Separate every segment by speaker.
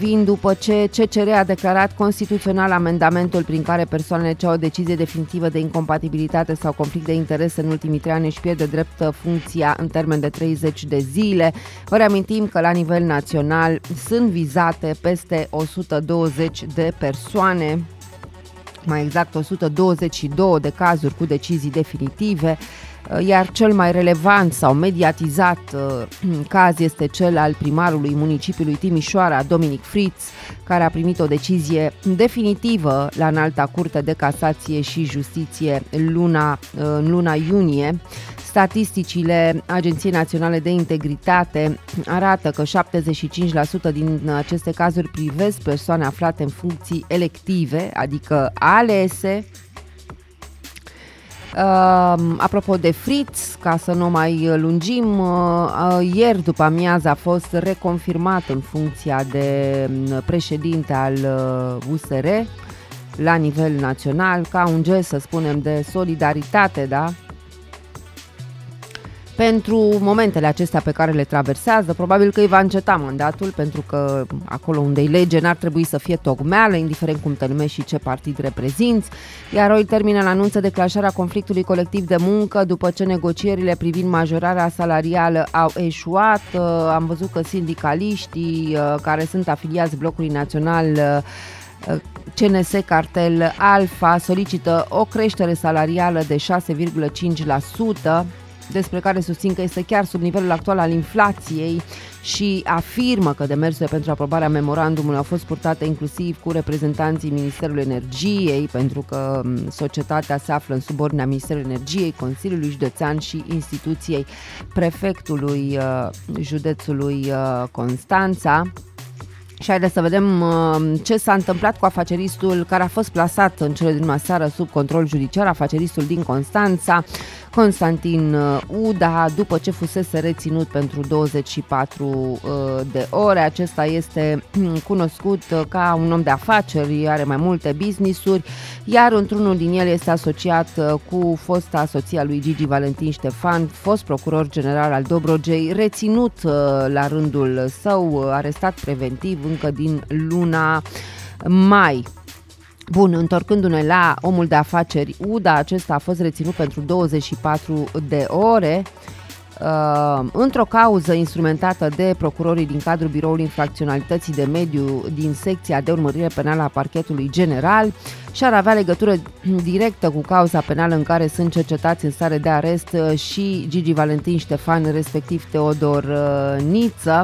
Speaker 1: Vin după ce CCR a declarat constituțional amendamentul prin care persoanele ce au o decizie definitivă de incompatibilitate sau conflict de interese în ultimii 3 ani își pierde drept funcția în termen de 30 de zile. Vă reamintim că la nivel național sunt vizate peste 120 de persoane, mai exact 122 de cazuri cu decizii definitive, iar cel mai relevant sau mediatizat caz este cel al primarului municipiului Timișoara, Dominic Fritz, care a primit o decizie definitivă la Înalta Curte de Casație și Justiție în luna iunie. Statisticile Agenției Naționale de Integritate arată că 75% din aceste cazuri privesc persoane aflate în funcții elective, adică alese. Apropo de Fritz, ca să nu mai lungim, ieri după amiază a fost reconfirmat în funcția de președinte al USR la nivel național, ca un gest, să spunem, de solidaritate, da? Pentru momentele acestea pe care le traversează. Probabil că îi va înceta mandatul, pentru că acolo unde-i lege n-ar trebui să fie tocmeală, indiferent cum te numești și ce partid reprezinți. Iar Oil Terminal anunță declanșarea conflictului colectiv de muncă după ce negocierile privind majorarea salarială au eșuat. Am văzut că sindicaliștii care sunt afiliați Blocului Național CNS Cartel Alfa solicită o creștere salarială de 6,5%, despre care susțin că este chiar sub nivelul actual al inflației și afirmă că demersurile pentru aprobarea memorandumului au fost purtate inclusiv cu reprezentanții Ministerului Energiei, pentru că societatea se află în subordinea Ministerului Energiei, Consiliului Județean și instituției prefectului județului Constanța. Și haideți să vedem ce s-a întâmplat cu afaceristul care a fost plasat în cele din urmă seară sub control judiciar, afaceristul din Constanța, Constantin Uda, după ce fusese reținut pentru 24 de ore. Acesta este cunoscut ca un om de afaceri, are mai multe business-uri, iar într-unul din ele este asociat cu fosta soția lui Gigi Valentin Ștefan, fost procuror general al Dobrogei, reținut la rândul său, arestat preventiv încă din luna mai. Bun, întorcându-ne la omul de afaceri Uda, acesta a fost reținut pentru 24 de ore într-o cauză instrumentată de procurorii din cadrul Biroului Infracționalității de Mediu din secția de urmărire penală a Parchetului General și ar avea legătură directă cu cauza penală în care sunt cercetați în stare de arest și Gigi Valentin Ștefan, respectiv Teodor Niță.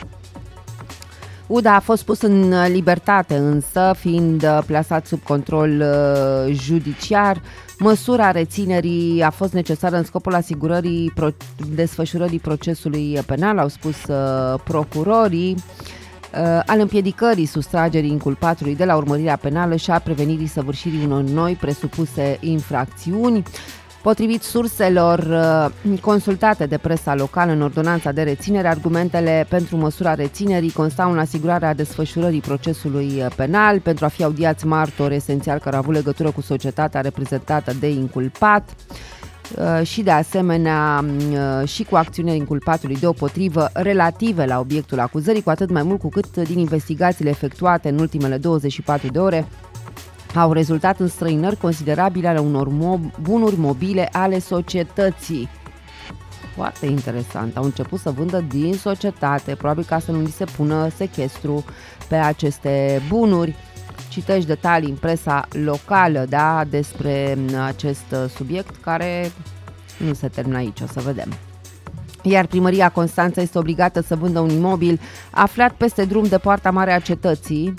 Speaker 1: Uda a fost pus în libertate, însă, fiind plasat sub control judiciar. Măsura reținerii a fost necesară în scopul asigurării desfășurării procesului penal, au spus procurorii, al împiedicării sustragerii inculpatului de la urmărirea penală și a prevenirii săvârșirii unor noi presupuse infracțiuni. Potrivit surselor consultate de presa locală în ordonanța de reținere, argumentele pentru măsura reținerii constau în asigurarea desfășurării procesului penal pentru a fi audiați martori esențial care au avut legătură cu societatea reprezentată de inculpat și de asemenea și cu acțiunile inculpatului deopotrivă relative la obiectul acuzării, cu atât mai mult cu cât din investigațiile efectuate în ultimele 24 de ore au rezultat înstrăinări considerabile ale unor bunuri mobile ale societății. Foarte interesant. Au început să vândă din societate, probabil ca să nu li se pună sechestru pe aceste bunuri. Citești detalii în presa locală, da, despre acest subiect, care nu se termină aici, o să vedem. Iar primăria Constanța este obligată să vândă un imobil aflat peste drum de Poarta Mare a cetății,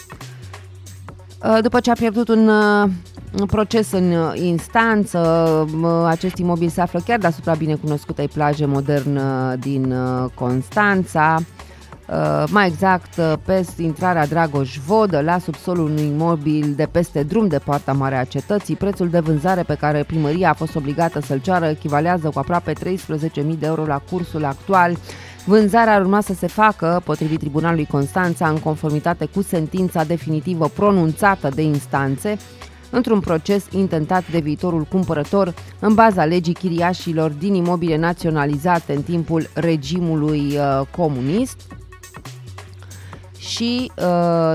Speaker 1: după ce a pierdut un proces în instanță. Acest imobil se află chiar deasupra binecunoscutei plaje modernă din Constanța, mai exact pe intrarea Dragoș Vodă, la subsolul unui imobil de peste drum de Poarta Mare a cetății. Prețul de vânzare pe care primăria a fost obligată să-l ceară echivalează cu aproape 13.000 de euro la cursul actual. Vânzarea ar urma să se facă, potrivit Tribunalului Constanța, în conformitate cu sentința definitivă pronunțată de instanțe, într-un proces intentat de viitorul cumpărător în baza legii chiriașilor din imobile naționalizate în timpul regimului comunist. și